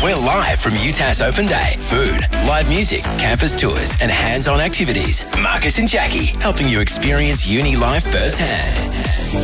We're live from UTAS Open Day. Food, live music, campus tours, and hands-on activities. Marcus and Jackie, helping you experience uni life firsthand.